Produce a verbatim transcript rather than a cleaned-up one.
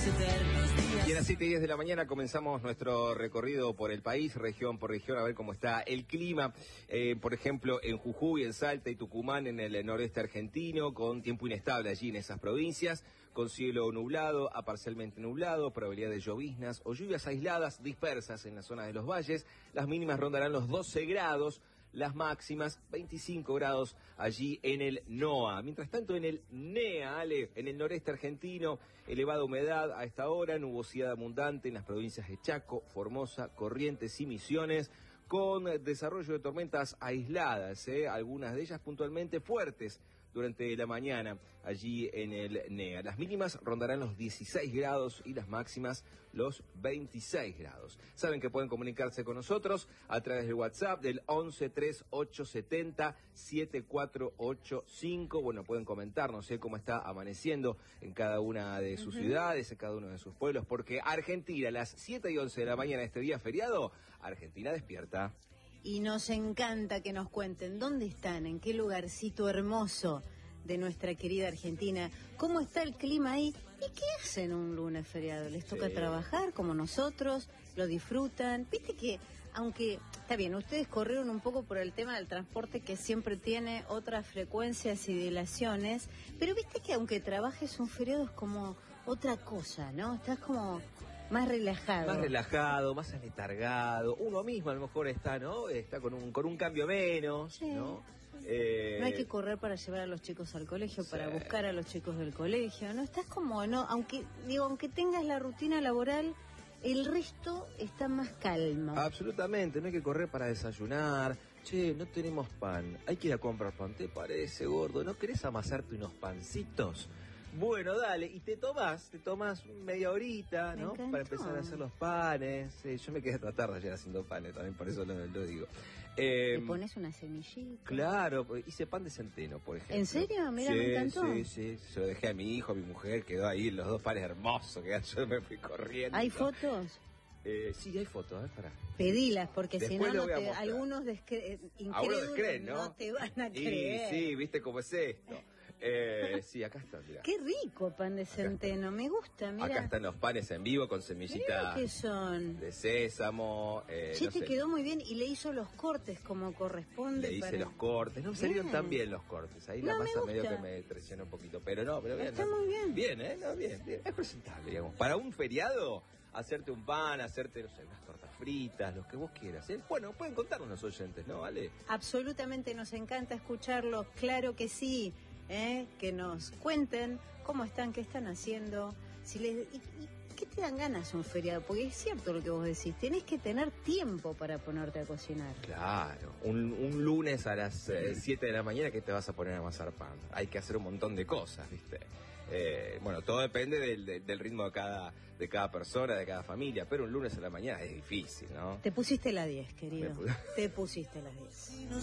Y a las siete y diez de la mañana comenzamos nuestro recorrido por el país, región por región, a ver cómo está el clima. Eh, por ejemplo, en Jujuy, en Salta y Tucumán, en el noroeste argentino, con tiempo inestable allí en esas provincias, con cielo nublado a parcialmente nublado, probabilidad de lloviznas o lluvias aisladas dispersas en la zona de los valles. Las mínimas rondarán los doce grados. Las máximas, veinticinco grados allí en el NOA. Mientras tanto, en el NEA, Ale, en el noreste argentino, elevada humedad a esta hora, nubosidad abundante en las provincias de Chaco, Formosa, Corrientes y Misiones, con desarrollo de tormentas aisladas, ¿eh? Algunas de ellas puntualmente fuertes durante la mañana allí en el NEA. Las mínimas rondarán los dieciséis grados y las máximas los veintiséis grados. Saben que pueden comunicarse con nosotros a través del WhatsApp del once tres ocho setenta siete cuatro ocho cinco. Bueno, pueden comentarnos ¿eh? cómo está amaneciendo en cada una de sus uh-huh. ciudades, en cada uno de sus pueblos, porque Argentina a las siete y once de la mañana este día feriado, Argentina despierta. Y nos encanta que nos cuenten dónde están, en qué lugarcito hermoso de nuestra querida Argentina, cómo está el clima ahí y qué hacen un lunes feriado. ¿Les toca sí. trabajar como nosotros? ¿Lo disfrutan? Viste que, aunque, está bien, ustedes corrieron un poco por el tema del transporte que siempre tiene otras frecuencias y dilaciones, pero viste que aunque trabajes un feriado es como otra cosa, ¿no? Estás como más relajado. Más relajado, más aletargado. Uno mismo a lo mejor está, ¿no? Está con un con un cambio menos, sí. ¿no? Eh... No hay que correr para llevar a los chicos al colegio, sí. para buscar a los chicos del colegio, ¿no? Estás como, ¿no? Aunque, digo, aunque tengas la rutina laboral, el resto está más calmo. Absolutamente, no hay que correr para desayunar. Che, no tenemos pan. Hay que ir a comprar pan. ¿Te parece, gordo? ¿No querés amasarte unos pancitos? Bueno, dale, y te tomás, te tomás media horita, ¿no? Para empezar a hacer los panes. Sí, yo me quedé hasta tarde ayer haciendo panes, también por eso lo, lo digo. Eh, ¿Le pones una semillita? Claro, hice pan de centeno, por ejemplo. ¿En serio? Mira, sí, me encantó. Sí, sí, se lo dejé a mi hijo, a mi mujer, quedó ahí, los dos panes hermosos, que yo me fui corriendo. ¿Hay fotos? Eh, sí, hay fotos, ¿eh? Pará. Pedilas, porque si no, no te, algunos descre incrédulos descreen, ¿no? no te van a creer. Y, sí, ¿viste cómo es esto? Eh, sí, acá está, mirá. Qué rico pan de centeno, me gusta, mira. Acá están los panes en vivo con semillitas ¿qué son? De sésamo. Eh, sí, no te sé. Quedó muy bien y le hizo los cortes como corresponde. Le hice para... los cortes, no me salieron tan bien los cortes. Ahí no, la masa medio que me traicionó un poquito, pero no, pero bien. Está no, muy bien. Bien, ¿eh? No, bien, bien. Es presentable, digamos. Para un feriado, hacerte un pan, hacerte, no sé, unas tortas fritas, lo que vos quieras, ¿eh? Bueno, pueden contarnos los oyentes, ¿no? ¿Vale? Absolutamente, nos encanta escucharlos, claro que sí. ¿Eh? Que nos cuenten cómo están, qué están haciendo, si les, y, y qué te dan ganas un feriado, porque es cierto lo que vos decís, tenés que tener tiempo para ponerte a cocinar. Claro, un, un lunes a las eh, siete de la mañana que te vas a poner a amasar pan, hay que hacer un montón de cosas, ¿viste? Eh, bueno, todo depende del, del, del ritmo de cada, de cada persona, de cada familia, pero un lunes a la mañana es difícil, ¿no? Te pusiste la diez, querido, te pusiste la diez.